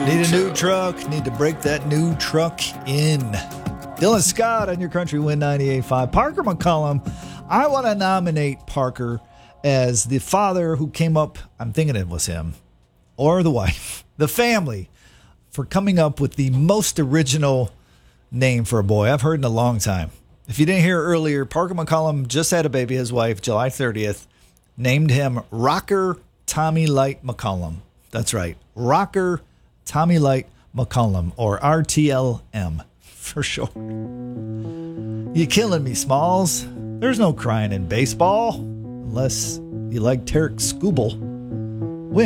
Need a new truck. Need to break that new truck in. Dylan Scott on your Country Win 98.5. Parker McCollum. I want to nominate Parker as the father who came up, I'm thinking it was him, or the wife, the family, for coming up with the most original name for a boy I've heard in a long time. If you didn't hear earlier, Parker McCollum just had a baby, his wife, July 30th, named him Rocker Tommy Light McCollum. That's right. Rocker Tommy Light McCollum, or RTLM, for sure. You killing me, Smalls. There's no crying in baseball, unless you like Tarek Skubal.